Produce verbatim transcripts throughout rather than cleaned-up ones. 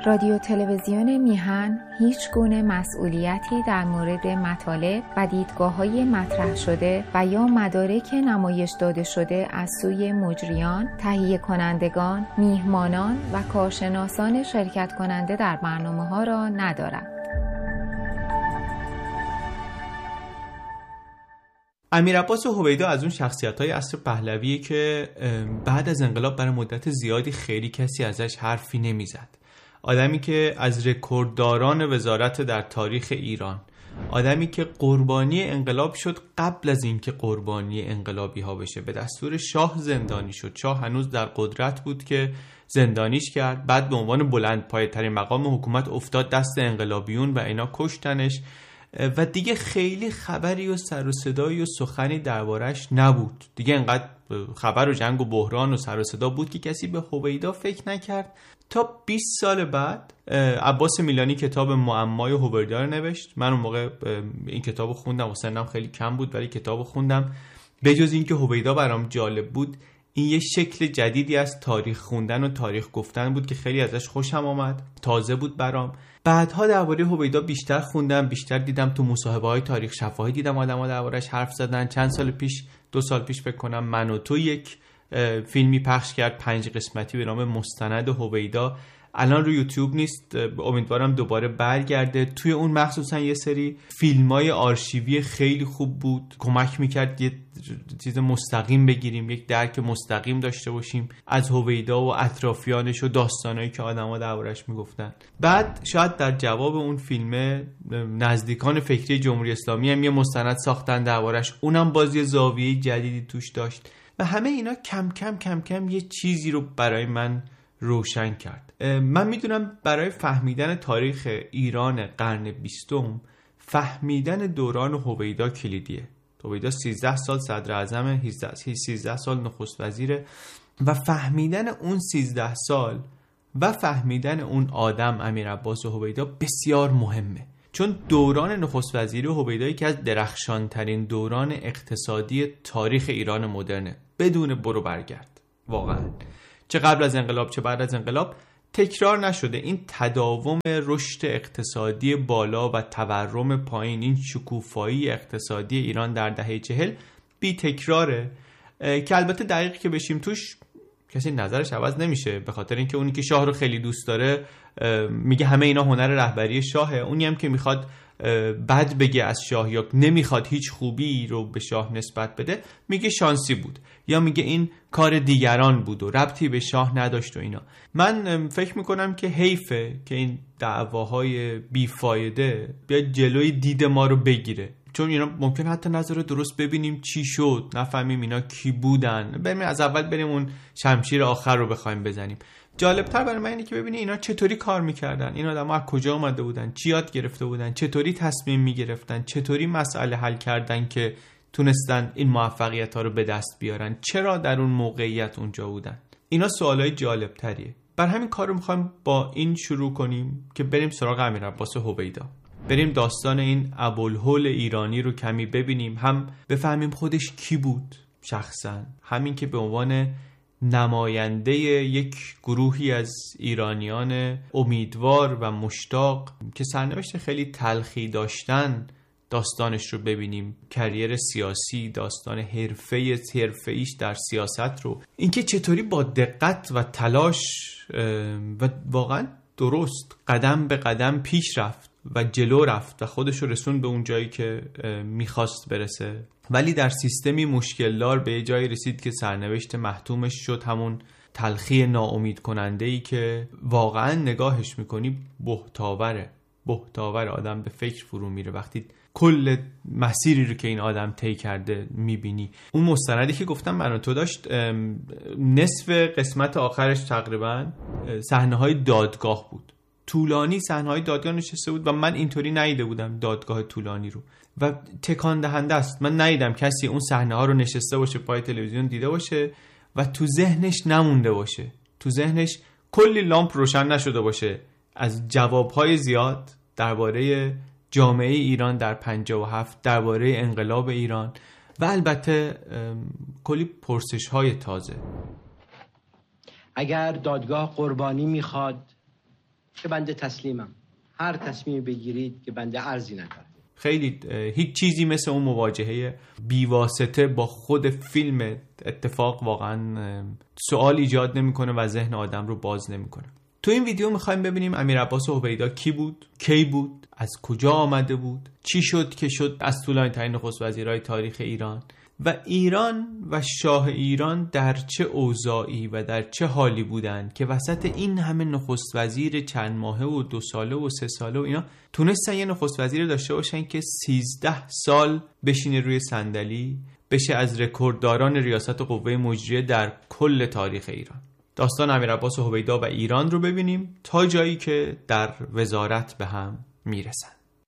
رادیو تلویزیون میهن هیچ گونه مسئولیتی در مورد مطالب و دیدگاه‌های مطرح شده و یا مدارک نمایش داده شده از سوی مجریان، تهیه کنندگان، میهمانان و کارشناسان شرکت کننده در برنامه‌ها را ندارد. امیرعباس هویدا از اون شخصیت‌های عصر پهلویه که بعد از انقلاب برای مدت زیادی خیلی کسی ازش حرفی نمیزد. آدمی که از رکوردداران وزارت در تاریخ ایران، آدمی که قربانی انقلاب شد قبل از اینکه قربانی انقلابی ها بشه، به دستور شاه زندانی شد. شاه هنوز در قدرت بود که زندانیش کرد، بعد به عنوان بلند پایه ترین مقام حکومت افتاد دست انقلابیون و اینا کشتنش و دیگه خیلی خبری و سر و صدایی و سخنی دربارش نبود. دیگه انقدر خبر و جنگ و بحران و سر و صدا بود که کسی به هویدا فکر نکرد تا بیست سال بعد عباس میلانی کتاب معمای هویدا رو نوشت. من اون موقع این کتاب رو خوندم و سنم خیلی کم بود ولی کتاب رو خوندم. به جز این که هویدا برام جالب بود، این یه شکل جدیدی از تاریخ خوندن و تاریخ گفتن بود که خیلی ازش خوشم آمد، تازه بود برام. بعدها درباره هویدا بیشتر خوندم، بیشتر دیدم، تو مصاحبه‌های تاریخ شفاهی دیدم آدم‌ها دربارش حرف زدن. چند سال پیش، دو سال پیش فکر کنم، من و تو یک فیلمی پخش کرد پنج قسمتی به نام مستند هویدا. الان رو یوتیوب نیست، امیدوارم دوباره برگرده. توی اون مخصوصا یه سری فیلمای آرشیوی خیلی خوب بود، کمک میکرد یه چیز مستقیم بگیریم، یک درک مستقیم داشته باشیم از هویدا و اطرافیانش و داستانایی که آدما دربارش میگفتن. بعد شاید در جواب اون فیلم نزدیکان فکری جمهوری اسلامی هم یه مستند ساختن دربارش، اونم بازی زاویه جدیدی توش داشت و همه اینا کم کم کم کم یه چیزی رو برای من روشن کرد. من میدونم برای فهمیدن تاریخ ایران قرن بیستم فهمیدن دوران هویدا کلیدیه. هویدا سیزده سال صدر اعظم، سیزده سال نخست وزیره و فهمیدن اون سیزده سال و فهمیدن اون آدم امیرعباس هویدا بسیار مهمه، چون دوران نخست وزیری هویدا یکی از درخشانترین دوران اقتصادی تاریخ ایران مدرنه، بدون برو برگرد. واقعا چه قبل از انقلاب چه بعد از انقلاب تکرار نشده این تداوم رشد اقتصادی بالا و تورم پایین، این شکوفایی اقتصادی ایران در دهه چهل بی تکراره که البته دقیق که بشیم توش کسی نظرش عوض نمیشه، به خاطر اینکه اونی که شاه رو خیلی دوست داره میگه همه اینا هنر رهبری شاهه، اونی هم که میخواد بد بگه از شاه یا نمیخواد هیچ خوبی رو به شاه نسبت بده میگه شانسی بود یا میگه این کار دیگران بود و ربطی به شاه نداشت و اینا. من فکر میکنم که حیفه که این دعواهای بیفایده بیاد جلوی دید ما رو بگیره، چون اینا ممکن حتی نظر درست ببینیم چی شد، نفهمیم اینا کی بودن، بریم از اول بریم اون شمشیر آخر رو بخوایم بزنیم. جالبتر برای من اینه که ببینی اینا چطوری کار میکردن، این آدم‌ها از کجا اومده بودن، چی یاد گرفته بودن، چطوری تصمیم میگرفتن، چطوری مسئله حل کردن که تونستن این موفقیت‌ها رو به دست بیارن، چرا در اون موقعیت اونجا بودن. اینا سوالای جالبتریه. بر همین کار رو می‌خوایم با این شروع کنیم که بریم سراغ امیرعباس هویدا، بریم داستان این ابوالهول ایرانی رو کمی ببینیم، هم بفهمیم خودش کی بود شخصا، همین که به عنوان نماینده یک گروهی از ایرانیان امیدوار و مشتاق که سرنوشت خیلی تلخی داشتن داستانش رو ببینیم، کریر سیاسی، داستان حرفه حرفه‌ایش در سیاست رو، اینکه چطوری با دقت و تلاش و واقعا درست قدم به قدم پیش رفت و جلو رفت و خودش رو رسون به اون جایی که میخواست برسه، ولی در سیستمی مشکلدار به جایی رسید که سرنوشت محتومش شد همون تلخی ناامید کننده ای که واقعا نگاهش میکنی بهتاوره بهتاور آدم به فکر فرو میره وقتی کل مسیری رو که این آدم طی کرده میبینی. اون مستندی که گفتم من و تو داشت نصف قسمت آخرش تقریبا صحنه‌های دادگاه بود، طولانی صحنه‌های دادگاه نشسته بود و من اینطوری ندیده بودم دادگاه طولانی رو و تکان دهنده است. من ندیدم کسی اون صحنه‌ها رو نشسته باشه پای تلویزیون دیده باشه و تو ذهنش نمونده باشه، تو ذهنش کلی لامپ روشن نشده باشه از جوابهای زیاد درباره جامعه ایران در پنجاه و هفت، درباره انقلاب ایران و البته کلی پرسش‌های تازه. اگر دادگاه قربانی میخواد که بنده تسلیمم. هر تصمیمی بگیرید که بنده ارزی نداره. خیلی هیچ چیزی مثل اون مواجهه بیواسطه با خود فیلم اتفاق واقعا سوال ایجاد نمیکنه و ذهن آدم رو باز نمیکنه. تو این ویدیو میخوایم ببینیم امیر عباس هویدا کی بود، کی بود، از کجا آمده بود، چی شد که شد از طولانی‌ترین نخست وزیرای تاریخ ایران و ایران و شاه ایران در چه اوضاعی و در چه حالی بودن که وسط این همه نخست وزیر چند ماهه و دو ساله و سه ساله و اینا تونستن یه نخست وزیر داشته باشن که سیزده سال بشینه روی صندلی، بشه از رکوردداران ریاست قوه مجریه در کل تاریخ ایران. داستان امیر عباس هویدا و ایران رو ببینیم تا جایی که در وزارت به هم میرسن.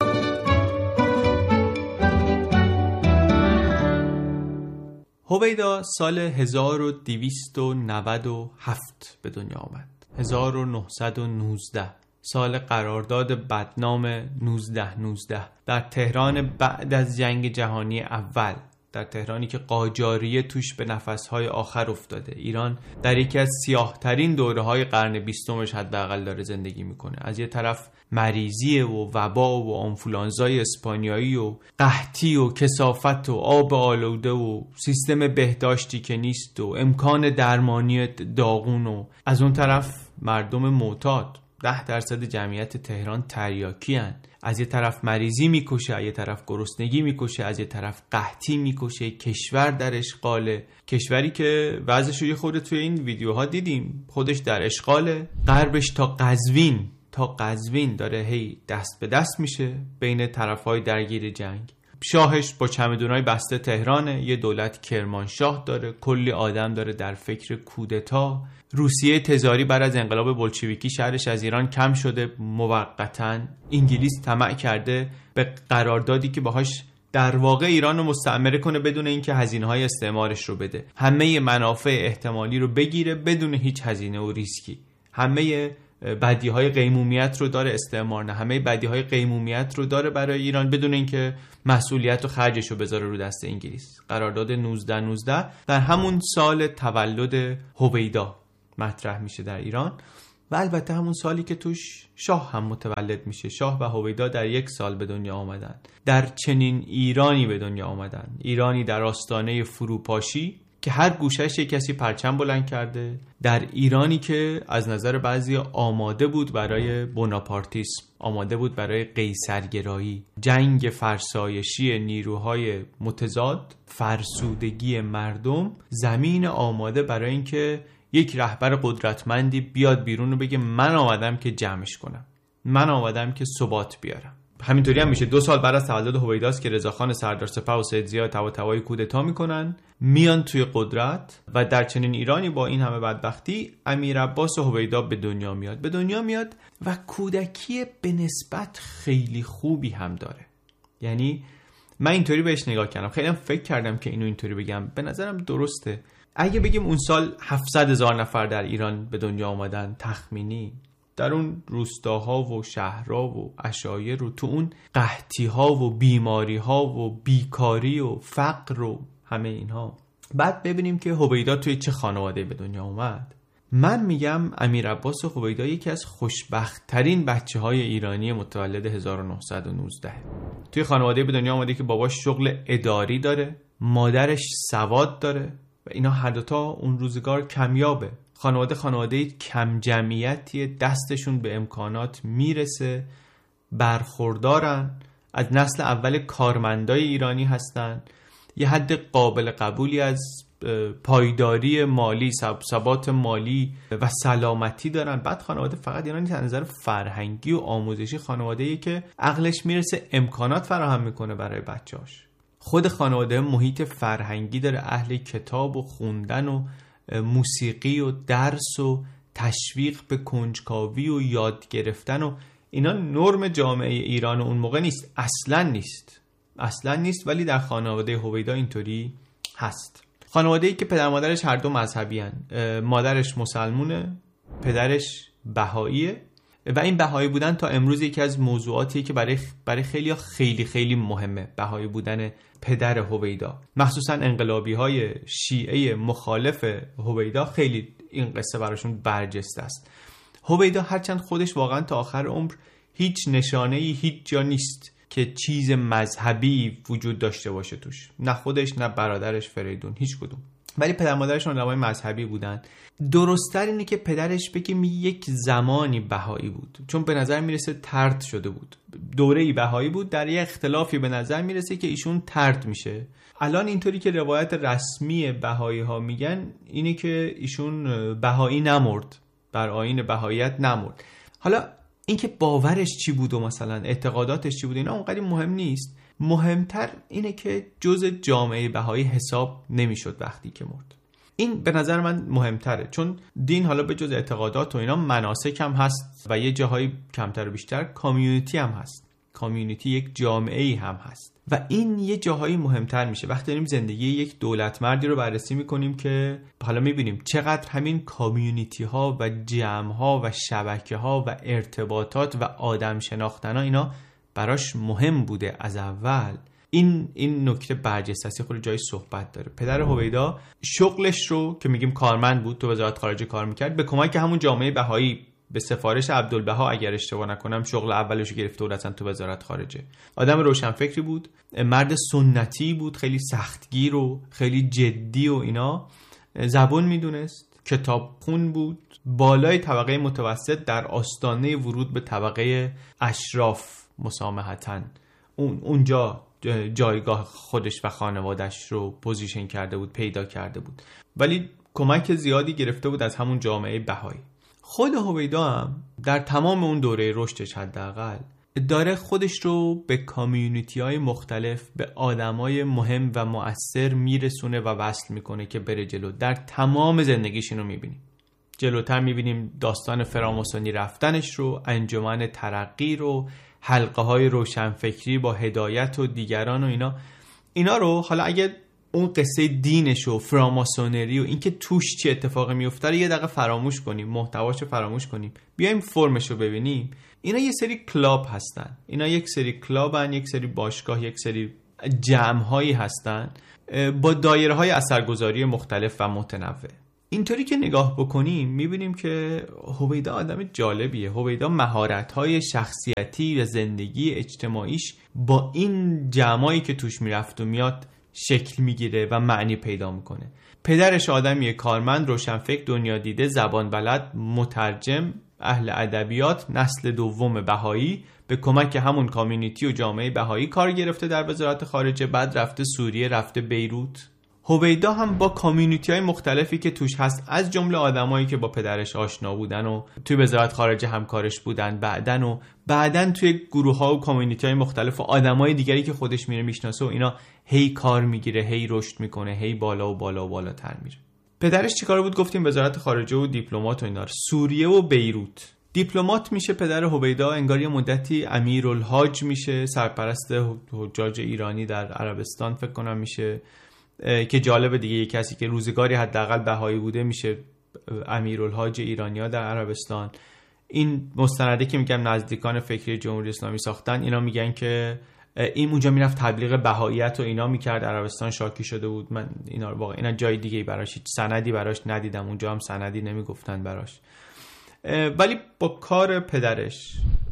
هویدا سال هزار و دویست و نود و هفت به دنیا آمد. هزار و نهصد و نوزده سال قرارداد بدنام نوزده نوزده در تهران بعد از جنگ جهانی اول، در تهرانی که قاجاریه توش به نفسهای آخر افتاده. ایران در یکی از سیاه‌ترین دوره‌های قرن بیستمش حداقل داره زندگی میکنه. از یه طرف مریضی و وبا و آنفولانزای اسپانیایی و قحطی و کثافت و آب آلوده و سیستم بهداشتی که نیست و امکان درمانی داغون و از اون طرف مردم معتاد. ده درصد جمعیت تهران تریاکی هن. از یه طرف مریضی میکشه، از یه طرف گرسنگی میکشه، از یه طرف قحطی میکشه. کشور در اشغاله، کشوری که وضعش رو یه خورده توی این ویدیوها دیدیم، خودش در اشغاله. غربش تا قزوین تا قزوین داره هی دست به دست میشه بین طرفهای درگیر جنگ. شاهش با چمدونای بسته تهرانه، یه دولت کرمانشاه داره، کلی آدم داره در فکر کودتا. روسیه تزاری بعد از انقلاب بولشویکی شهرش از ایران کم شده موقتاً. انگلیس طمع کرده به قراردادی که باهاش در واقع ایران رو مستعمره کنه بدون اینکه هزینه‌های استعمارش رو بده. همه منافع احتمالی رو بگیره بدون هیچ هزینه و ریسکی. همه بدیهای قیمومیت رو داره استعمار، نه همه بدیهای قیمومیت رو داره برای ایران بدون اینکه مسئولیت و خرجش رو بذاره رو دست انگلیس. قرارداد نوزده نوزده در همون سال تولد هویدا مطرح میشه در ایران و البته همون سالی که توش شاه هم متولد میشه. شاه و هویدا در یک سال به دنیا آمدن، در چنین ایرانی به دنیا آمدن، ایرانی در آستانه فروپاشی که هر گوشش یک کسی پرچم بلند کرده، در ایرانی که از نظر بعضی آماده بود برای بوناپارتیسم، آماده بود برای قیصرگرایی، جنگ فرسایشی نیروهای متضاد، فرسودگی مردم، زمین آماده برای اینکه یک رهبر قدرتمندی بیاد بیرون و بگه من آمدم که جمعش کنم، من آمدم که ثبات بیارم. همینطوری هم میشه. دو سال بعد از تولد هویداست که رضاخان سردار سپاه و سید زیا طباطبایی کودتا میکنن، میان توی قدرت و در چنین ایرانی با این همه بدبختی امیر عباس هویدا به دنیا میاد. به دنیا میاد و کودکی به نسبت خیلی خوبی هم داره. یعنی من اینطوری بهش نگاه کردم، خیلی هم فکر کردم که اینو اینطوری بگم، به نظرم درسته. اگه بگیم اون سال هفتصد هزار نفر در ایران به دنیا آمدن تخمینی، در اون روستاها و شهرها و عشایر و تو اون قحطی‌ها و بیماری‌ها و بیکاری و فقر و همه اینها، بعد ببینیم که هویدا توی چه خانواده‌ای به دنیا اومد. من میگم امیر عباس هویدا یکی از خوشبخت‌ترین بچه‌های ایرانی متولد هزار و نهصد و نوزده. توی خانواده‌ای به دنیا اومده که باباش شغل اداری داره، مادرش سواد داره و اینا هر دوتا اون روزگار کمیابه. خانواده خانواده کم جمعیتی، دستشون به امکانات میرسه، برخوردارن، از نسل اول کارمندای ایرانی هستن، یه حد قابل قبولی از پایداری مالی، ثبات مالی و سلامتی دارن. بعد خانواده فقط ایرانی از نظر فرهنگی و آموزشی خانواده‌ای که عقلش میرسه امکانات فراهم میکنه برای بچه‌اش. خود خانواده محیط فرهنگی داره، اهل کتاب و خوندن و موسیقی و درس و تشویق به کنجکاوی و یاد گرفتن و اینا نرم جامعه ایران اون موقع نیست، اصلا نیست اصلا نیست ولی در خانواده هویدا اینطوری هست. خانواده‌ای که پدر مادرش هر دو مذهبی هن. مادرش مسلمونه، پدرش بهاییه و این بهایی بودن تا امروز یکی از موضوعاتی که برای برای خیلی خیلی خیلی مهمه. بهایی بودن پدر هویدا، مخصوصا انقلابی‌های شیعه مخالف هویدا، خیلی این قصه براشون برجسته است. هویدا هرچند خودش واقعا تا آخر عمر هیچ نشانه‌ای هیچ جا نیست که چیز مذهبی وجود داشته باشه توش، نه خودش نه برادرش فریدون، هیچ کدوم، ولی پدر مادرش آدمای مذهبی بودن. درست‌تر اینه که پدرش بگیم یک زمانی بهایی بود، چون به نظر میرسه طرد شده بود، دوره‌ای بهایی بود، در یک اختلافی به نظر میرسه که ایشون طرد میشه. الان اینطوری که روایت رسمی بهایی ها میگن اینه که ایشون بهایی نمرد، بر آیین بهاییت نمرد. حالا اینکه باورش چی بود و مثلا اعتقاداتش چی بود اینا اونقدر مهم نیست، مهمتر اینه که جزء جامعه بهایی حساب نمیشد وقتی که مرد. این به نظر من مهمتره، چون دین حالا به جز اعتقادات و اینا مناسک هم هست و یه جاهای کمتر و بیشتر کامیونیتی هم هست، کامیونیتی یک جامعه‌ای هم هست و این یه جاهایی مهمتر میشه وقتی داریم زندگی یک دولت مردی رو بررسی میکنیم که حالا میبینیم چقدر همین کامیونیتی ها و جمع ها و شبکه ها و ارتباطات و آدم شناختن ها اینا براش مهم بوده از اول. این این نکته برجسته‌ای خود جای صحبت داره. پدر هویدا شغلش رو که میگیم کارمند بود، تو وزارت خارجه کار میکرد، به کمک همون جامعه بهایی به سفارش عبدالبها اگر اشتباه نکنم شغل اولش رو گرفته بود اصلا تو وزارت خارجه. آدم روشنفکری بود، مرد سنتی بود، خیلی سختگیر و خیلی جدی و اینا، زبان میدونست، کتابخون بود، بالای طبقه متوسط، در آستانه ورود به طبقه اشراف مسامحتاً اون اونجا جایگاه خودش و خانوادش رو پوزیشن کرده بود، پیدا کرده بود، ولی کمک زیادی گرفته بود از همون جامعه بهایی. خود هویدا هم در تمام اون دوره رشدش حداقل داره خودش رو به کامیونیتی های مختلف، به آدم های مهم و مؤثر میرسونه و وصل میکنه که بره جلو. در تمام زندگیش اینو میبینیم. جلوتر میبینیم داستان فراماسونی رفتنش رو، انجمن ترقی رو، حلقه های روشنفکری با هدایت و دیگران و اینا اینا رو حالا اگه اون قصه دینش و فراماسونری و اینکه توش چه اتفاقی میفته رو یه دقیقه فراموش کنیم، محتواشو فراموش کنیم، بیایم فرمشو ببینیم، اینا یه سری کلاب هستن، اینا یک سری کلابن، یک سری باشگاه، یک سری جمع‌هایی هستن با دایره‌های اثرگذاری مختلف و متنوع. اینطوری که نگاه بکنیم میبینیم که هویدا آدم جالبیه. هویدا مهارت‌های شخصیتی و زندگی اجتماعیش با این جمعایی که توش میرفت و میاد شکل میگیره و معنی پیدا میکنه. پدرش آدمیه کارمند، روشنفکر، دنیا دیده، زبان بلد، مترجم، اهل ادبیات، نسل دوم بهایی، به کمک همون کامیونیتی و جامعه بهایی کار گرفته در وزارت خارجه، بعد رفته سوریه، رفته بیروت. هویدا هم با کامیونیتی های مختلفی که توش هست، از جمله آدمایی که با پدرش آشنا بودن و توی وزارت خارجه همکارش بودن بعدن و بعدن توی گروه ها و کامیونیتی های مختلف و آدمای دیگری که خودش میره میشناسه و اینا هی کار میگیره، هی رشد میکنه، هی بالا و بالا و بالاتر میره. پدرش چیکار بود؟ گفتیم وزارت خارجه و دیپلمات و اینا. سوریه و بیروت. دیپلمات میشه پدر هویدا، انگار یه مدتی امیرالحاج میشه، سرپرست حجاج ایرانی در عربستان فکر کنم میشه، که جالب دیگه یه کسی که روزگاری حداقل بهایی بوده میشه امیرالحاج ایرانیا در عربستان. این مستنده که میگم نزدیکان فکری جمهوری اسلامی ساختن، اینا میگن که این اونجا میرفت تبلیغ بهاییت و اینا میکرد، عربستان شاکی شده بود. من اینا رو واقعا اینا جای دیگه براش هیچ سندی براش ندیدم، اونجا هم سندی نمیگفتن براش، ولی با کار پدرش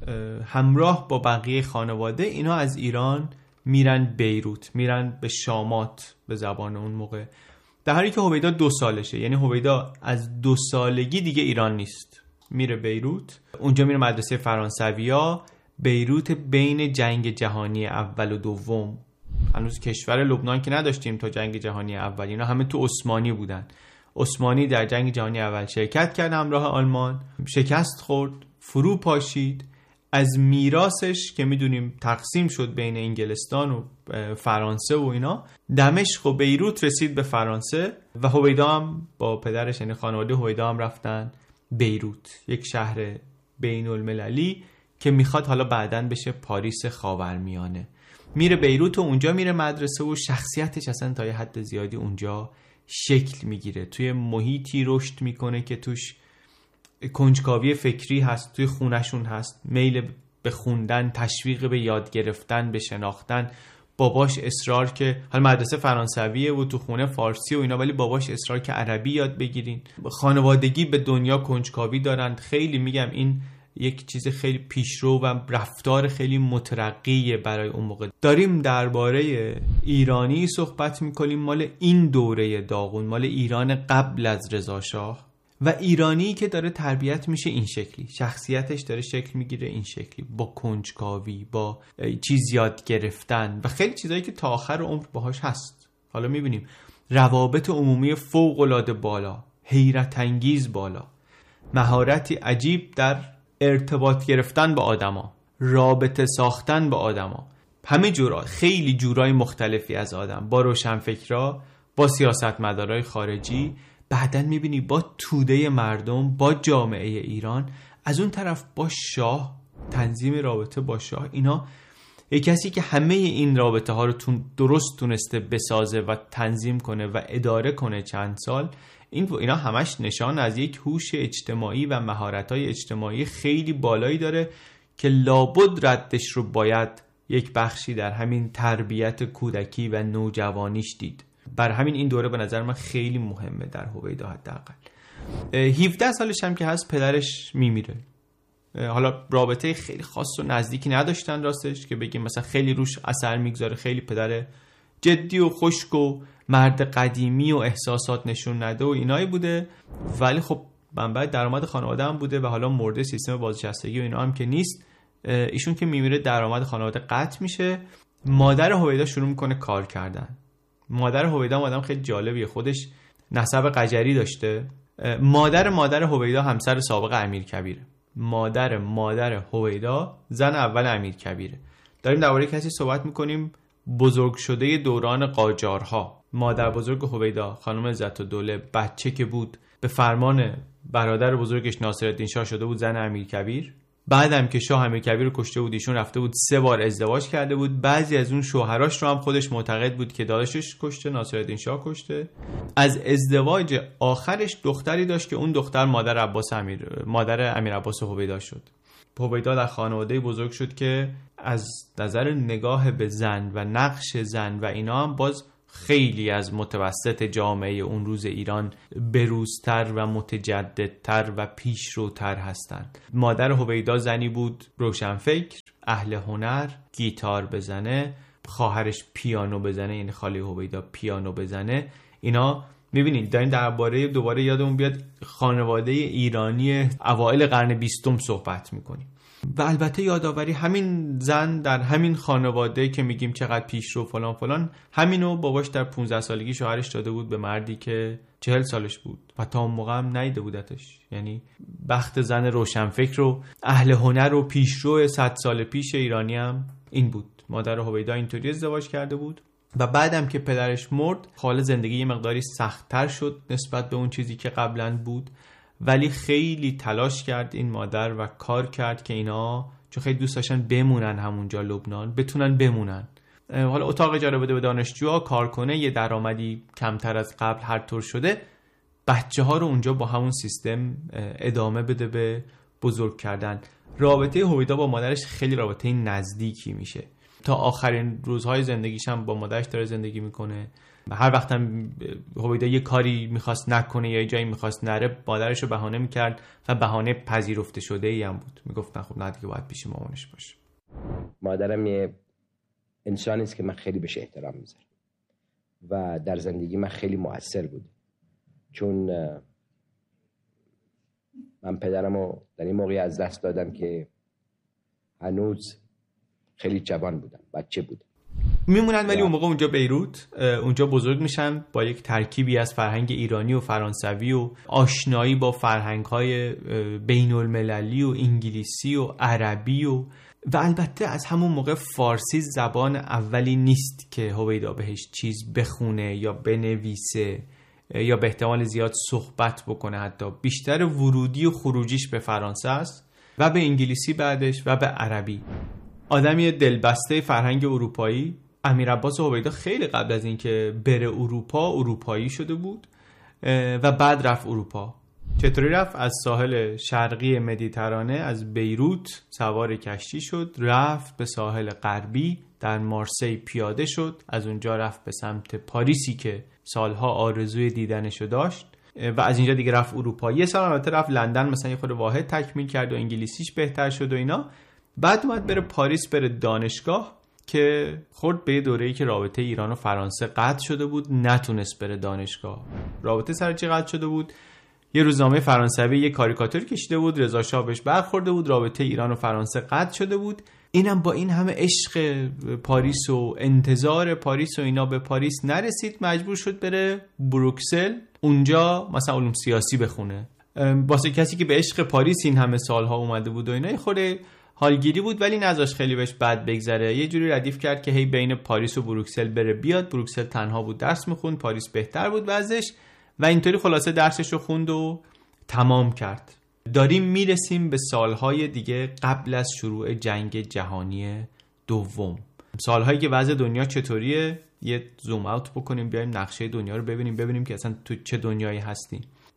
همراه با بقیه خانواده اینا از ایران میرن بیروت، میرن به شامات به زبان اون موقع، در حالی که هویدا دو سالشه. یعنی هویدا از دو سالگی دیگه ایران نیست، میره بیروت، اونجا میره مدرسه فرانسویا. بیروت بین جنگ جهانی اول و دوم، هنوز کشور لبنان که نداشتیم تا جنگ جهانی اول، اینا همه تو عثمانی بودن. عثمانی در جنگ جهانی اول شرکت کرد همراه آلمان، شکست خورد، فرو پاشید. از میراثش که میدونیم تقسیم شد بین انگلستان و فرانسه و اینا، دمشق و بیروت رسید به فرانسه و هویدا هم با پدرش یعنی خانواده هویدا هم رفتن بیروت، یک شهر بین المللی که میخواد حالا بعدن بشه پاریس خاورمیانه. میره بیروت و اونجا میره مدرسه و شخصیتش اصلا تا یه حد زیادی اونجا شکل میگیره، توی محیطی رشد میکنه که توش کنجکاوی فکری هست، توی خونشون هست، میل به خوندن، تشویق به یاد گرفتن، به شناختن، با باباش اصرار که حالا مدرسه فرانسویه و تو خونه فارسی و اینا، ولی باباش اصرار که عربی یاد بگیرین. خانوادگی به دنیا کنجکاوی دارن. خیلی میگم این یک چیز خیلی پیشرو و رفتار خیلی مترقیه برای اون موقع. داریم درباره ایرانی صحبت میکنیم مال این دوره داغون، مال ایران قبل از رضا شاه، و ایرانی که داره تربیت میشه این شکلی، شخصیتش داره شکل میگیره این شکلی، با کنجکاوی، با چیز یاد گرفتن و خیلی چیزایی که تا آخر عمر باهاش هست. حالا میبینیم روابط عمومی فوق العاده بالا، حیرت انگیز بالا، مهارتی عجیب در ارتباط گرفتن با آدما، رابطه ساختن با آدما، همه جورا، خیلی جورای مختلفی از آدم، با روشنفکرا، با سیاستمدارای خارجی، بعدن میبینی با توده مردم، با جامعه ایران، از اون طرف با شاه، تنظیم رابطه با شاه. اینا یک کسی که همه این رابطه ها رو تون درست تونسته بسازه و تنظیم کنه و اداره کنه چند سال، این اینا همش نشان از یک هوش اجتماعی و مهارت‌های اجتماعی خیلی بالایی داره که لابد ردش رو باید یک بخشی در همین تربیت کودکی و نوجوانیش دید. بر همین این دوره به نظر من خیلی مهمه در هویدا. حداقل هفده سالش هم که هست پدرش میمیره. حالا رابطه خیلی خاص و نزدیکی نداشتن راستش که بگیم مثلا خیلی روش اثر میگذاره، خیلی پدر جدی و خشک و مرد قدیمی و احساسات نشون نده و اینایی بوده، ولی خب منبع درآمد خانواده هم بوده و حالا مورد سیستم بازنشستگی و اینا هم که نیست. ایشون که میمیره درآمد خانواده قطع میشه. مادر هویدا شروع میکنه کار کردن. مادر هویدا آدم خیلی جالبیه، خودش نسب قجری داشته. مادر مادر هویدا همسر سابق امیرکبیره. مادر مادر هویدا زن اول امیرکبیره. داریم درباره کسی صحبت میکنیم بزرگ شده دوران قاجارها. مادر بزرگ هویدا خانم عزت‌الدوله بچه که بود به فرمان برادر بزرگش ناصرالدین شاه شده بود زن امیرکبیر. بعدم که شاه امیرکبیر رو کشته بود ایشون رفته بود سه بار ازدواج کرده بود. بعضی از اون شوهراش رو هم خودش معتقد بود که داداشش کشته، ناصرالدین شاه کشته. از ازدواج آخرش دختری داشت که اون دختر مادر عباس امیر مادر امیر عباس هویدا شد. هویدا در خانواده بزرگ شد که از نظر نگاه به زن و نقش زن و اینا هم باز خیلی از متوسط جامعه اون روز ایران بروزتر و متجددتر و پیشروتر هستند. مادر هویدا زنی بود روشنفکر، اهل هنر، گیتار بزنه، خواهرش پیانو بزنه، یعنی خاله هویدا پیانو بزنه. اینا میبینید دارین درباره دوباره یادمون بیاد خانواده ایرانی اوایل قرن بیستم صحبت میکنیم. و البته یادآوری همین زن در همین خانواده که میگیم چقدر پیشرو فلان فلان، همینو باباش در پانزده سالگی شوهرش داده بود به مردی که چهل سالش بود و تا اون موقع هم ندیده بودتش. یعنی بخت زن روشنفکر و اهل هنر و پیشرو صد سال پیش ایرانی هم این بود. مادر هویدا اینطوری ازدواج کرده بود و بعدم که پدرش مرد حال زندگی یه مقداری سخت‌تر شد نسبت به اون چیزی که قبلا بود، ولی خیلی تلاش کرد این مادر و کار کرد که اینا چون خیلی دوست داشتن بمونن همونجا لبنان، بتونن بمونن. حالا اتاق اجاره بده به دانشجوها، کار کنه، یه درآمدی کمتر از قبل هر طور شده، بچه ها رو اونجا با همون سیستم ادامه بده به بزرگ کردن. رابطه هویدا با مادرش خیلی رابطه نزدیکی میشه. تا آخرین روزهای زندگیش هم با مادرش داره زندگی میکنه. هر وقت هم هویدا یه کاری میخواست نکنه یا یه جایی میخواست نره، مادرش رو بهانه میکرد و بهانه پذیرفته شده ای هم بود. میگفتن خب نه دیگه باید پیش مامانش باشه. مادرم یه انسانی است که من خیلی بهش احترام میذارم و در زندگی من خیلی مؤثر بود، چون من پدرمو در این موقعی از دست دادم که هنوز خیلی جوان بودم، بچه بودم. میمونن ولی اون موقع اونجا بیروت اونجا بزرگ میشن با یک ترکیبی از فرهنگ ایرانی و فرانسوی و آشنایی با فرهنگ‌های بین المللی و انگلیسی و عربی و و البته از همون موقع فارسی زبان اولی نیست که هویدا بهش چیز بخونه یا بنویسه یا به احتمال زیاد صحبت بکنه. حتی بیشتر ورودی و خروجیش به فرانسه است و به انگلیسی بعدش و به عربی. آدمی دلبسته فرهنگ اروپایی. امیر عباس هویدا خیلی قبل از اینکه بره اروپا اروپایی شده بود و بعد رفت اروپا. چطوری رفت؟ از ساحل شرقی مدیترانه از بیروت سوار کشتی شد، رفت به ساحل غربی در مارسی پیاده شد، از اونجا رفت به سمت پاریسی که سالها آرزوی دیدنشو داشت و از اینجا دیگه رفت اروپا. یه سال البته رفت لندن، مثلا یه خود واحد تکمیل کرد و انگلیسیش بهتر شد و اینا. بعد اومد بره پاریس، بره دانشگاه که خورد به دوره‌ای که رابطه ایران و فرانسه قطع شده بود، نتونست بره دانشگاه. رابطه سر چی قطع شده بود؟ یه روزنامه فرانسوی یه کاریکاتور کشیده بود، رضا شاه بهش برخورده بود، رابطه ایران و فرانسه قطع شده بود. اینم با این همه عشق پاریس و انتظار پاریس و اینا به پاریس نرسید، مجبور شد بره بروکسل، اونجا مثلا علوم سیاسی بخونه. واسه کسی که به عشق پاریس این همه سالها اومده بود و اینا خود حالگیری بود، ولی نذاش خیلی بهش بد بگذره. یه جوری ردیف کرد که هی بین پاریس و بروکسل بره بیاد. بروکسل تنها بود درس میخوند، پاریس بهتر بود وضعش و اینطوری خلاصه درسش رو خوند و تمام کرد. داریم میرسیم به سالهای دیگه قبل از شروع جنگ جهانی دوم. سالهایی که وضع دنیا چطوریه، یه زوم اوت بکنیم بیایم نقشه دنیا رو ببینیم ببینیم که اصلا تو چه دنیایی هستیم.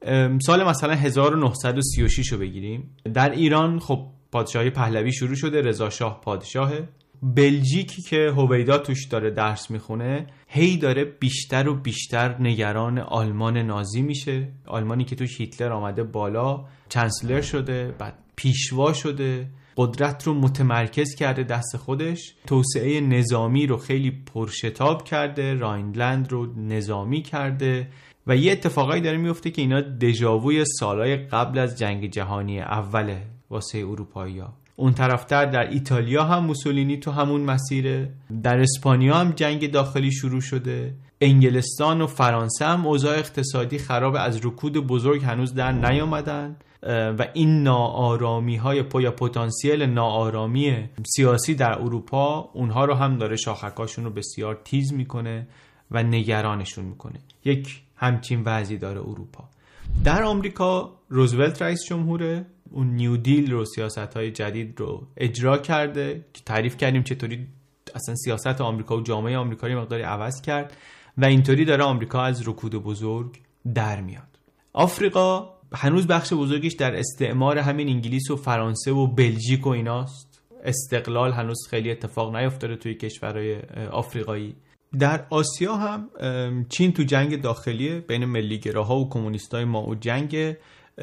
سال مثلا هزار و نهصد و سی و شش رو بگیریم. در ایران خب پادشاهی پهلوی شروع شده، رضا شاه پادشاهه. بلژیکی که هویدا توش داره درس میخونه هی داره بیشتر و بیشتر نگران آلمان نازی میشه. آلمانی که توش هیتلر آمده بالا، چانسلر شده، بعد پیشوا شده، قدرت رو متمرکز کرده دست خودش، توسعه نظامی رو خیلی پرشتاب کرده، راینلند رو نظامی کرده و یه اتفاقایی داره میفته که اینا دژاووی سالهای قبل از جنگ جهانی اوله واسه اروپایی‌ها. اون طرفتر در ایتالیا هم موسولینی تو همون مسیره، در اسپانیا هم جنگ داخلی شروع شده، انگلستان و فرانسه هم اوضاع اقتصادی خراب، از رکود بزرگ هنوز در نیامدن و این ناآرامی های پو یا پتانسیل ناآرامی سیاسی در اروپا اونها رو هم داره شاخکاشون رو بسیار تیز میکنه و نگرانشون میکنه. یک همچین وضعی داره اروپا. در آمریکا روزولت رئیس جمهوره، اون نیو دیل رو، سیاست‌های جدید رو اجرا کرده که تعریف کردیم چطوری اصلا سیاست آمریکا و جامعه آمریکایی مقداری عوض کرد و اینطوری داره آمریکا از رکود بزرگ در میاد. آفریقا هنوز بخش بزرگیش در استعمار همین انگلیس و فرانسه و بلژیک و ایناست. استقلال هنوز خیلی اتفاق نیفتاده توی کشورهای آفریقایی. در آسیا هم چین تو جنگ داخلیه بین ملیگراها و کمونیستای مائو جنگ.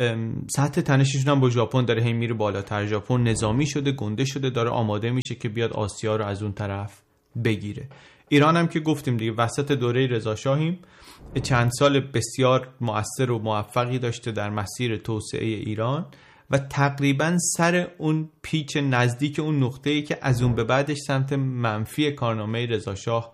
سطح تنششون هم با ژاپن داره هی میره بالاتر. ژاپن نظامی شده، گنده شده، داره آماده میشه که بیاد آسیا رو از اون طرف بگیره. ایران هم که گفتیم دیگه وسط دوره رضا شاهیم، چند سال بسیار مؤثر و موفقی داشته در مسیر توسعه ایران و تقریبا سر اون پیچ نزدیک اون نقطه‌ای که از اون به بعدش سمت منفی کارنامه رضا شاه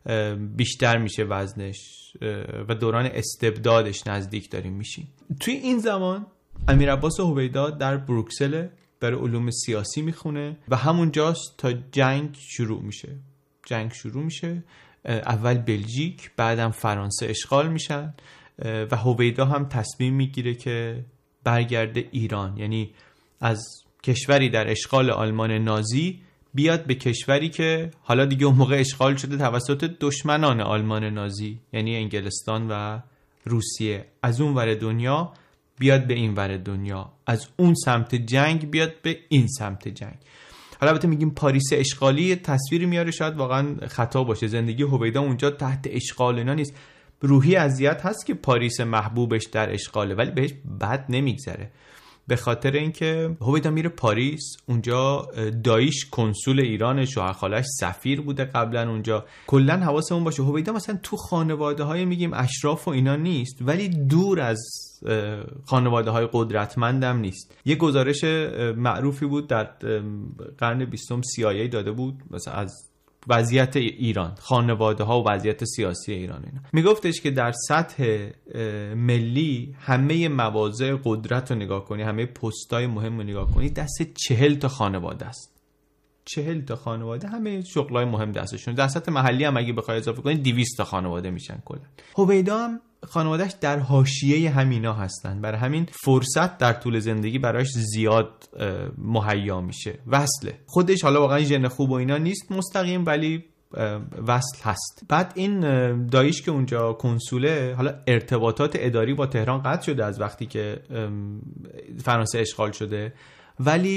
بیشتر میشه وزنش و دوران استبدادش نزدیک داریم میشیم. توی این زمان امیر عباس هویدا در بروکسل برای علوم سیاسی میخونه و همونجاست تا جنگ شروع میشه. جنگ شروع میشه، اول بلژیک بعدم فرانسه اشغال میشن و هویدا هم تصمیم میگیره که برگرده ایران، یعنی از کشوری در اشغال آلمان نازی بیاد به کشوری که حالا دیگه اون موقع اشغال شده توسط دشمنان آلمان نازی، یعنی انگلستان و روسیه. از اون ور دنیا بیاد به این ور دنیا، از اون سمت جنگ بیاد به این سمت جنگ. حالا البته میگیم پاریس اشغالی، تصویری میاره شاید واقعا خطا باشه. زندگی هویدا اونجا تحت اشغال اینا نیست. روحی اذیت هست که پاریس محبوبش در اشغاله، ولی بهش بد نمیگذره، به خاطر اینکه هویدا میره پاریس. اونجا دایش کنسول ایران، شوهر خالش سفیر بوده قبلا اونجا. کلا حواسمون باشه هویدا مثلا تو خانواده های میگیم اشراف و اینا نیست، ولی دور از خانواده های قدرتمندم نیست. یه گزارش معروفی بود در قرن بیستم سی آی ای داده بود مثلا از وضعیت ایران، خانواده ها و وضعیت سیاسی ایران. اینا میگفتش که در سطح ملی همه مواضع قدرت رو نگاه کنی، همه پستای مهم رو نگاه کنی، دست چهل تا خانواده است. چهل تا خانواده همه شغلای مهم دستشون. در سطح محلی هم اگه بخوای اضافه کنی دویست تا خانواده میشن کلا. هویدا هم خانواده‌اش در حاشیه همینا هستن، برای همین فرصت در طول زندگی براش زیاد مهیا میشه. وصله خودش حالا واقعا ژن خوب و اینا نیست مستقیم، ولی وصل هست. بعد این دایش که اونجا کنسوله، حالا ارتباطات اداری با تهران قطع شده از وقتی که فرانسه اشغال شده، ولی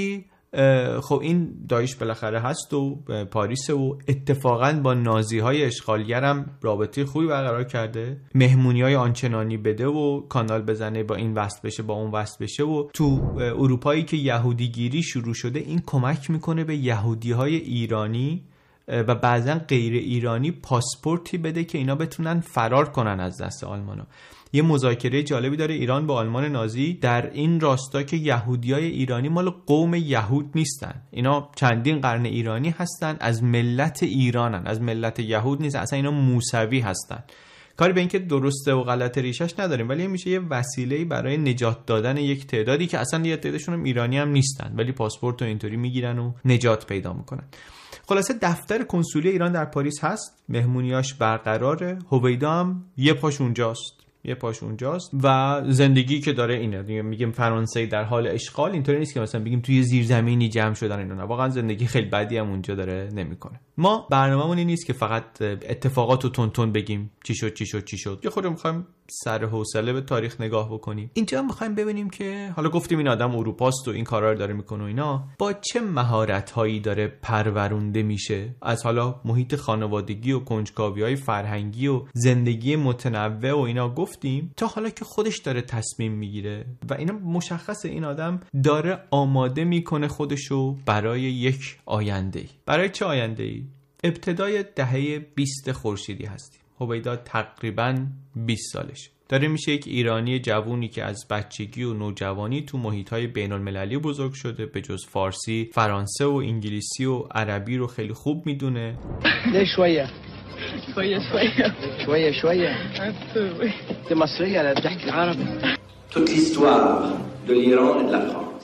خب این داعش بالاخره هست و پاریس و اتفاقا با نازی های اشغالگر هم رابطه خوبی برقرار کرده، مهمونی های آنچنانی بده و کانال بزنه با این وصل بشه با اون وصل بشه و تو اروپایی که یهودی گیری شروع شده این کمک میکنه به یهودی های ایرانی و بعضا غیر ایرانی پاسپورتی بده که اینا بتونن فرار کنن از دست آلمانا. یه مذاکره جالبی داره ایران با آلمان نازی در این راستا که یهودیای ایرانی مال قوم یهود نیستن، اینا چندین قرن ایرانی هستن، از ملت ایرانن، از ملت یهود نیستن، اصلا اینا موسوی هستن. کاری به این که درسته و غلط ریشش نداریم، ولی میشه یه وسیله‌ای برای نجات دادن یک تعدادی که اصلا یه تعدادشون هم ایرانی هم نیستن ولی پاسپورت رو اینطوری میگیرن و نجات پیدا میکنن. خلاصه دفتر کنسولی ایران در پاریس هست، مهمونیاش برقراره، هویدا هم یه پاش اونجاست یه پاش اونجاست و زندگی که داره اینه. میگیم فرانسه در حال اشغال، اینطوری نیست که مثلا بگیم توی زیرزمینی جمع شدن اینا، نه، واقعا زندگی خیلی بدی هم اونجا داره نمیکنه. ما برنامه‌مون این نیست که فقط اتفاقات رو تون تون بگیم چی شد چی شد چی شد، یه خورده می‌خوایم سر حوصله به تاریخ نگاه بکنیم. اینجا می‌خوایم ببینیم که حالا گفتیم این آدم اروپاست و این کارا رو داره میکنه و اینا، با چه مهارت‌هایی داره پرورونده میشه از حالا محیط خانوادگی و کنجکاوی‌های فرهنگی و زندگی متنوع و اینا گفتیم، تا حالا که خودش داره تصمیم میگیره و اینا مشخصه این آدم داره آماده میکنه خودشو برای یک آینده. برای چه آینده‌ای؟ ابتدای دهه بیست خورشیدی هستیم. هویدا تقریباً بیست سالشه. داره میشه یک ایرانی جوونی که از بچگی و نوجوانی تو محیط‌های بین‌المللی بزرگ شده، به جز فارسی، فرانسه و انگلیسی و عربی رو خیلی خوب میدونه. نه شویه شوية شوية شوية شوية oui. انت مصرية لا بتحكي العربي. Toute l'histoire de l'Iran et de la France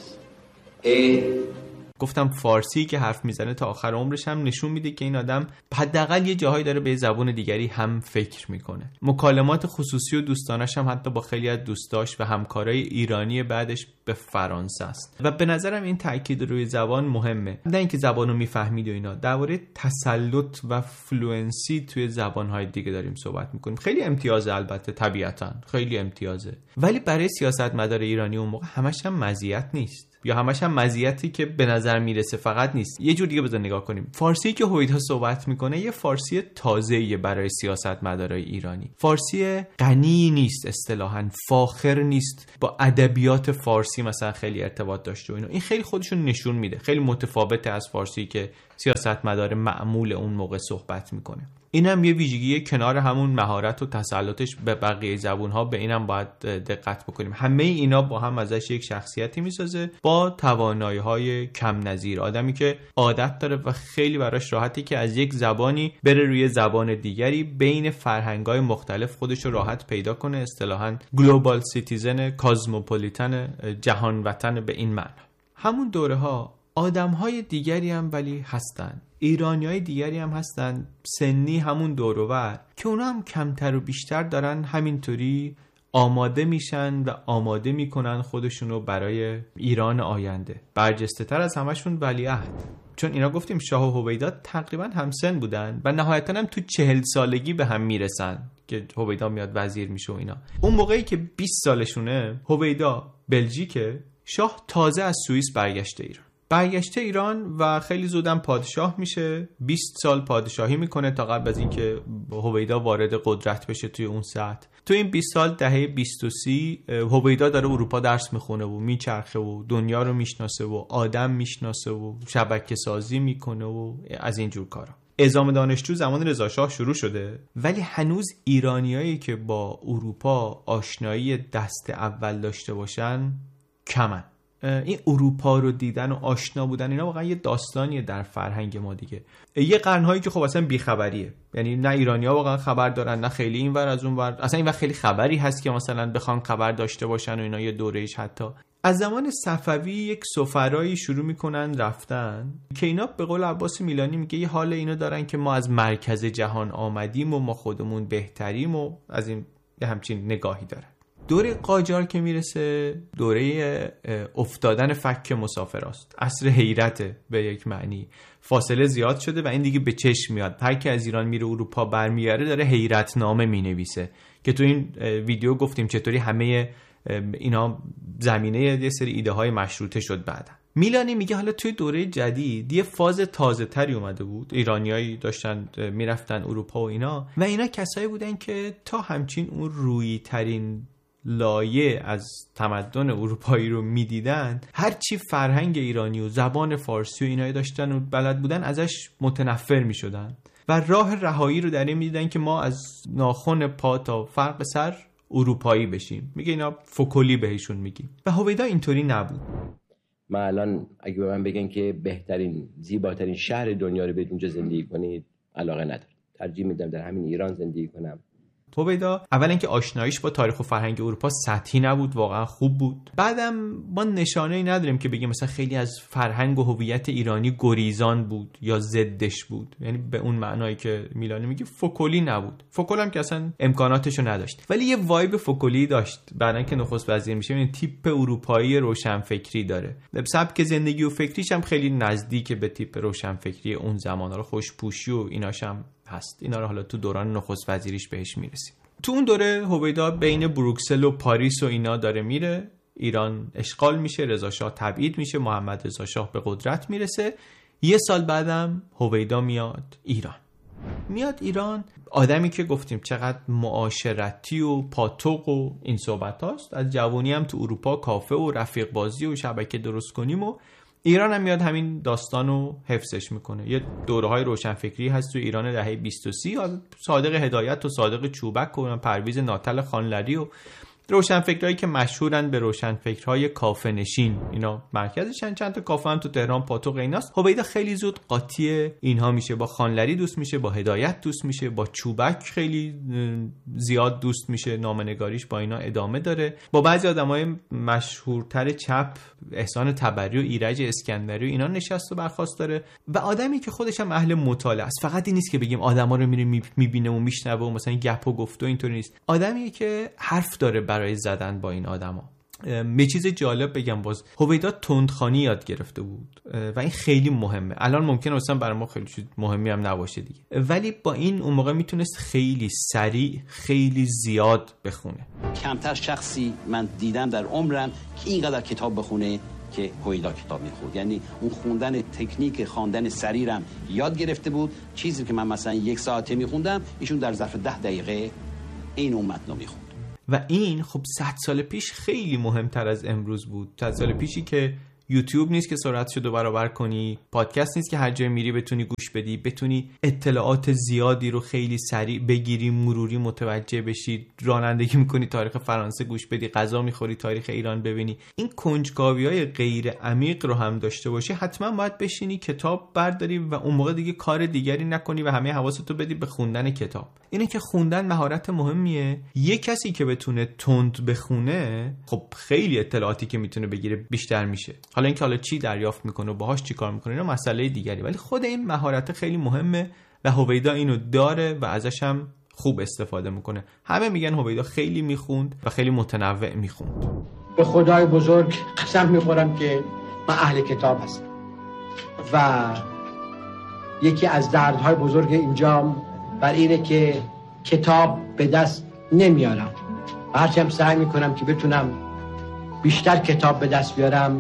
est گفتم فارسی که حرف میزنه تا آخر عمرش هم نشون میده که این آدم حداقل یه جاهایی داره به زبان دیگری هم فکر میکنه. مکالمات خصوصی و دوستانش هم حتی با خیلی از دوستاش و همکارای ایرانی بعدش به فرانسه است و به نظرم این تاکید روی زبان مهمه، نه اینکه زبانو میفهمید و اینا. درباره تسلط و فلوئنسی توی زبانهای دیگه داریم صحبت میکنیم. خیلی امتیازه، البته طبیعتاً خیلی امتیازه، ولی برای سیاستمدار ایرانی اون موقع همش هم مزیت نیست، یا همش هم مزیتی که به نظر میرسه فقط نیست. یه جور دیگه بذار نگاه کنیم. فارسی که هویدا صحبت میکنه یه فارسی تازه‌ایه برای سیاستمدارای ایرانی. فارسی غنی نیست، اصطلاحاً فاخر نیست، با ادبیات فارسی مثلا خیلی ارتباط داشته و اینا. این خیلی خودشون نشون میده، خیلی متفاوته از فارسی که سیاستمدار معمول اون موقع صحبت میکنه. اینم یه ویژگی کنار همون مهارت و تسلطش به بقیه زبون‌ها، به اینم باید دقت بکنیم. همه اینا با هم ازش یک شخصیتی میسازه با توانایی‌های کم نظیر. آدمی که عادت داره و خیلی براش راحتی که از یک زبانی بره روی زبان دیگری، بین فرهنگ‌های مختلف خودش رو راحت پیدا کنه. اصطلاحاً گلوبال سیتیزن، کازموپولیتن، جهان وطن به این معنی. همون دوره‌ها آدم‌های دیگری هم ولی هستن، ایرانی‌های دیگری هم هستن سنی همون دور و بر که اونا هم کمتر و بیشتر دارن همینطوری آماده میشن و آماده میکنن خودشونو برای ایران آینده. برجسته تر از همشون ولیعهد، چون اینا گفتیم شاه و هویدا تقریبا همسن بودن و نهایتاً هم تو چهل سالگی به هم میرسن که هویدا میاد وزیر میشه و اینا. اون موقعی که بیست سالشونه، هویدا بلژیکه، شاه تازه از سوئیس برگشته ایران. برگشته ایران و خیلی زودم پادشاه میشه. بیست سال پادشاهی میکنه تا قبل از اینکه هویدا وارد قدرت بشه توی اون ساعت. تو این بیست سال، دهه بیست و سی، هویدا داره اروپا درس میخونه و میچرخه و دنیا رو میشناسه و آدم میشناسه و شبکه سازی میکنه و از این جور کارا. اعزام دانشجو زمان رضا شاه شروع شده، ولی هنوز ایرانیایی که با اروپا آشنایی دست اول داشته باشن کمن. این اروپا رو دیدن و آشنا بودن اینا واقعا یه داستانیه در فرهنگ ما دیگه. یه قرنهایی که خب اصلا بیخبریه، یعنی نه ایرانی‌ها واقعا خبر دارن نه خیلی این ور از اون ور. اصلا این وقت خیلی خبری هست که مثلا بخوان خبر داشته باشن و اینا. یه دوره‌ایش حتی از زمان صفوی یک سفرایی شروع میکنن رفتن که اینا به قول عباس میلانی میگه یه حال اینو دارن که ما از مرکز جهان آمدیم و ما خودمون بهتریم و از این یه همچین نگاهی دارن. دوره قاجار که میرسه دوره افتادن فک مسافراست، عصر حیرته به یک معنی. فاصله زیاد شده و این دیگه به چشم میاد. هر کی از ایران میره اروپا برمیگره داره حیرت نامه مینویسه که تو این ویدیو گفتیم چطوری همه اینا زمینه یه سری ایده های مشروطه شد بعدن. میلانی میگه حالا توی دوره جدید یه فاز تازه تری اومده بود، ایرانیایی داشتن میرفتن اروپا و اینا و اینا کسایی بودن که تا همچین اون رویی ترین لایه از تمدن اروپایی رو میدیدن، هر چی فرهنگ ایرانی و زبان فارسی و اینایی داشتن و بلد بودن ازش متنفر میشدن و راه رهایی رو در این میدیدن که ما از ناخن پا تا فرق سر اروپایی بشیم. میگه اینا فکلی بهشون میگیم و هویدا اینطوری نبود. من الان اگه به من بگن که بهترین زیباترین شهر دنیا رو برید اونجا زندگی کنید، علاقه ندارم، ترجیح میدم در همین ایران زندگی کنم. هویدا اولا اینکه آشناییش با تاریخ و فرهنگ اروپا سطحی نبود، واقعا خوب بود. بعدم ما نشانه‌ای نداریم که بگیم مثلا خیلی از فرهنگ و هویت ایرانی گریزان بود یا ضدش بود، یعنی به اون معنایی که میلانی میگه فکلی نبود. فکل هم که اصلا امکاناتشو نداشت، ولی یه وایب فکلی داشت. بعدن که نخست وزیر میشه این تیپ اروپایی روشنفکری داره، سبک زندگی و فکریش هم خیلی نزدیک به تیپ روشنفکری اون زمان. رو خوشپوشی و ایناش هم هست. اینا رو حالا تو دوران نخست وزیریش بهش میرسیم. تو اون دوره هویدا بین بروکسل و پاریس و اینا داره میره. ایران اشغال میشه، رضا شاه تبعید میشه، محمد رضا شاه به قدرت میرسه. یه سال بعدم هویدا میاد ایران. میاد ایران آدمی که گفتیم چقدر معاشرتی و پاتوق و این صحبت هاست. از جوانی هم تو اروپا کافه و رفیق بازی و شبکه درست کنیم و ایران هم میاد همین داستانو حفظش میکنه. یه دوره‌های روشنفکری هست تو ایران دهه بیست و سی، صادق هدایت و صادق چوبک و پرویز ناتل خانلری و روشنفکرایی که مشهورن به روشنفکرهای کافه نشین، اینا مرکزشن. چند تا کافه هم تو تهران پاتوق ایناست. هویدا خیلی زود قاطی اینها میشه، با خانلری دوست میشه، با هدایت دوست میشه، با چوبک خیلی زیاد دوست میشه، نامه‌نگاریش با اینا ادامه داره. با بعضی آدمای مشهورتر چپ، احسان طبری و ایرج اسکندری و اینا نشست و برخاست داره. و آدمی که خودش هم اهل مطالعه است، فقط این نیست که بگیم آدما رو میره میبینه و میشنوه و مثلا گپ و گفته و اینطوری نیست. آدمی که حرف داره برای زدن با این آدما. یه چیز جالب بگم، باز هویدا تندخوانی یاد گرفته بود و این خیلی مهمه. الان ممکنه اصلا برای ما خیلی چیز مهمی هم نباشه دیگه، ولی با این اون موقع میتونست خیلی سریع خیلی زیاد بخونه. کمتر شخصی من دیدم در عمرم که اینقدر کتاب بخونه که هویدا کتاب میخورد. یعنی اون خوندن تکنیک خواندن سریعم یاد گرفته بود. چیزی که من مثلا یک ساعته میخوندم ایشون در ظرف ده دقیقه این اون متن رو میخوند. و این خب صد سال پیش خیلی مهمتر از امروز بود. صد سال پیشی که یوتیوب نیست که سرعتشو دو برابر کنی، پادکست نیست که هر جای میری بتونی گوش بدی، بتونی اطلاعات زیادی رو خیلی سریع بگیری، مروری متوجه بشی، رانندگی میکنی تاریخ فرانسه گوش بدی، غذا میخوری تاریخ ایران ببینی. این کنجکاوی‌های غیر عمیق رو هم داشته باشی، حتما باید بشینی کتاب برداری و اون موقع دیگه کار دیگری نکنی و همه حواستو بدی به خوندن کتاب. اینه که خوندن مهارت مهمیه. یه کسی که بتونه تند بخونه، خب خیلی اطلاعاتی که میتونه بگیره بیشتر میشه. حالا اینکه حالا چی دریافت میکنه و باهاش چی کار میکنه اینا مسئله دیگری، ولی خود این مهارت خیلی مهمه و هویدا اینو داره و ازش هم خوب استفاده میکنه. همه میگن هویدا خیلی میخوند و خیلی متنوع میخوند. به خدای بزرگ قسم میخورم که من اهل کتاب هستم و یکی از دردهای بزرگ اینجا بر اینه که کتاب به دست نمیارم. هرچی هم سعی میکنم که بتونم بیشتر کتاب به دست بیارم،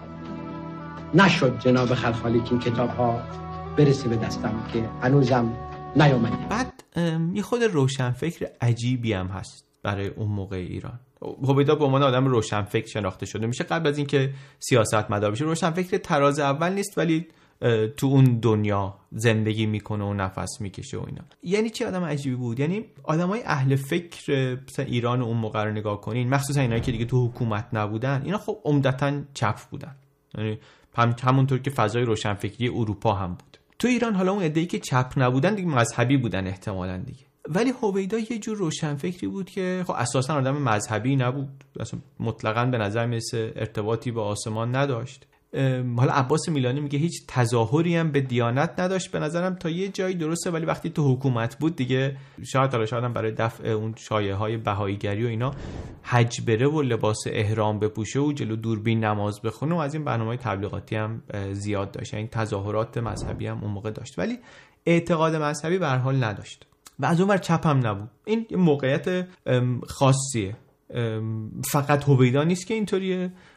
نشد جناب خلخالی که این کتاب ها برسه به دستم که هنوزم نیومده. بعد یه خود روشنفکر عجیبی هم هست برای اون موقع ایران. هویدا به عنوان آدم روشنفکر شناخته شده میشه. قبل از اینکه سیاستمدار بشه روشنفکر تراز اول نیست، ولی تو اون دنیا زندگی میکنه و نفس میکشه و اینا. یعنی چی آدم عجیبی بود؟ یعنی آدمای اهل فکر مثلا ایران اون موقع رو نگاه کنین، مخصوصا اینایی که دیگه تو حکومت نبودن، اینا خب عمدتاً چپ بودن. یعنی هم همونطور که فضای روشنفکری اروپا هم بود. تو ایران حالا اون عده‌ای که چپ نبودن دیگه مذهبی بودن احتمالاً دیگه. ولی هویدا یه جور روشنفکری بود که خب اساساً آدم مذهبی نبود، اصلا مطلقاً به نظر میرسه ارتباطی با آسمان نداشت. حالا عباس میلانی میگه هیچ تظاهری هم به دیانت نداشت. به نظرم تا یه جایی درسته، ولی وقتی تو حکومت بود دیگه شاید حالا شاید هم برای دفع اون شایعه‌های بهاییگری و اینا حج بره و لباس احرام بپوشه و جلو دوربین نماز بخونه و از این برنامه‌های تبلیغاتی هم زیاد داشت. این تظاهرات مذهبی هم اون موقع داشت، ولی اعتقاد مذهبی به هر حال نداشت و از اون ور چپ هم نبود. این موقعیت خاصیه. فقط هویدا نیست که اینطوریه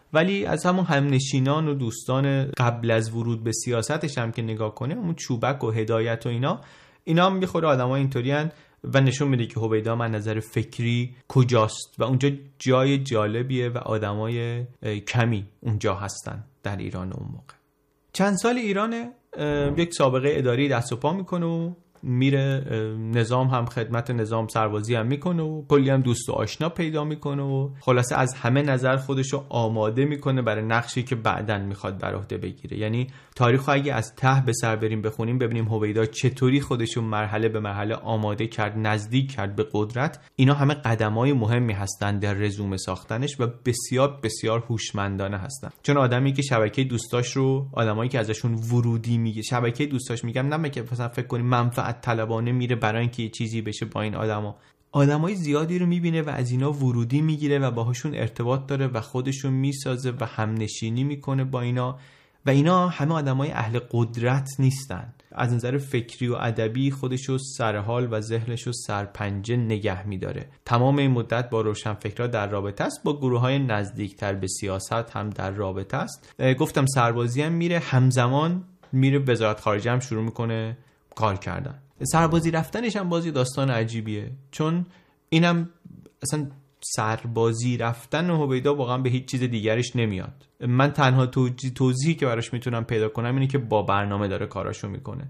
ولی از همون همنشینان و دوستان قبل از ورود به سیاستش هم که نگاه کنه، اون چوبک و هدایت و اینا اینا هم میخوره آدم‌ها اینطورین و نشون میده که هویدا من نظر فکری کجاست و اونجا جای جالبیه و آدمای کمی اونجا هستن در ایران اون موقع. چند سال ایرانه، یک سابقه اداری دست و پا میکنه و میره نظام هم خدمت نظام سربازی هم میکنه و کلی هم دوست و آشنا پیدا میکنه و خلاصه از همه نظر خودشو آماده میکنه برای نقشی که بعداً میخواد بر عهده بگیره. یعنی تاریخو اگه از ته به سر بریم بخونیم ببینیم هویدا چطوری خودشو مرحله به مرحله آماده کرد، نزدیک کرد به قدرت. اینا همه قدمای مهمی هستن در رزومه ساختنش و بسیار بسیار هوشمندانه هستن، چون آدمی که شبکه دوستاش رو، آدمایی که ازشون ورودی میگه شبکه دوستاش، میگم نه که مثلا فکر کنیم منفعت طلبانه میره برای اینکه یه چیزی بشه با این آدما. آدمای زیادی رو میبینه و از اینا ورودی میگیره و باهاشون ارتباط داره و خودشون میسازه و همنشینی میکنه با اینا و اینا همه آدمای اهل قدرت نیستن. از نظر فکری و ادبی خودشو سرحال و ذهنشو سرپنجه نگه میداره. تمام این مدت با روشنفکرها در رابطه است، با گروه‌های نزدیکتر به سیاست هم در رابطه است. گفتم سربازی هم میره، همزمان میره وزارت خارجه هم شروع میکنه کار کردن. سربازی رفتنش هم بازی داستان عجیبیه، چون اینم اصلا سربازی رفتن هویدا واقعا به هیچ چیز دیگرش نمیاد. من تنها توضیحی که براش میتونم پیدا کنم اینه که با برنامه داره کاراشو میکنه.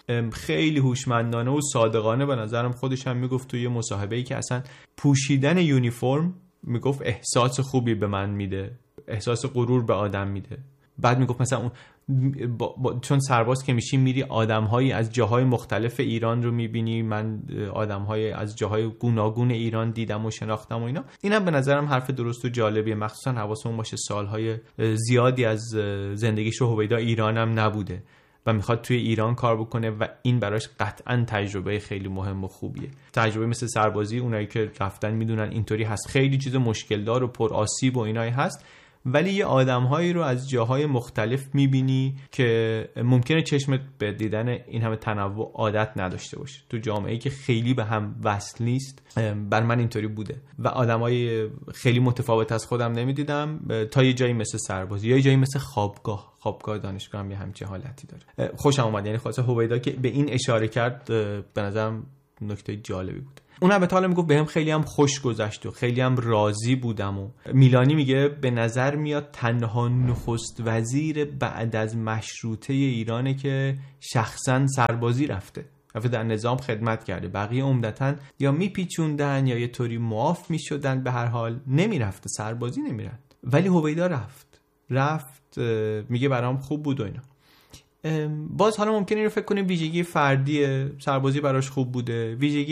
خیلی هوشمندانه و صادقانه به نظرم خودش هم میگفت توی مصاحبه‌ای که اصلا پوشیدن یونیفرم میگفت احساس خوبی به من میده، احساس غرور به آدم میده. بعد میگفت مثلا اون با با چون سرباز که میشی میری آدم‌هایی از جاهای مختلف ایران رو میبینی، من آدم‌های از جاهای گوناگون ایران دیدم و شناختم و اینا. اینم به نظرم حرف درست و جالبیه، مخصوصا حواسمون باشه سالهای زیادی از زندگیش هویدا ایران هم نبوده و میخواد توی ایران کار بکنه و این براش قطعاً تجربه خیلی مهم و خوبیه. تجربه مثل سربازی اونایی که رفتن میدونن اینطوری هست، خیلی چیز مشکل دار و پر آسیب و اینایی هست، ولی یه آدم‌هایی رو از جاهای مختلف می‌بینی که ممکنه چشمت به دیدن این همه تنوع عادت نداشته باشه. تو جامعه‌ای که خیلی به هم وصل نیست، بر من اینطوری بوده و آدمای خیلی متفاوت از خودم نمی‌دیدم تا یه جایی مثل سربازی یا یه جایی مثل خوابگاه. خوابگاه دانشگاه هم یه همچین حالتی داره. خوشم اومد، یعنی خاصه هویدا که به این اشاره کرد به نظرم نکته جالبی بود. اونم به طالع میگفت بهم خیلی هم خوش گذشت و خیلی هم راضی بودم. و میلانی میگه به نظر میاد تنها نخست وزیر بعد از مشروطه ایرانه که شخصا سربازی رفته، رفته در نظام خدمت کرده. بقیه عمدتاً یا میپیچوندن یا یه طوری معاف میشدن، به هر حال نمیرفته، سربازی نمیرن. ولی هویدا رفت رفت میگه برام خوب بود و اینا. باز حالا ممکنه اینو فکر کنیم ویژگی فردیه، سربازی براش خوب بوده، ویژگی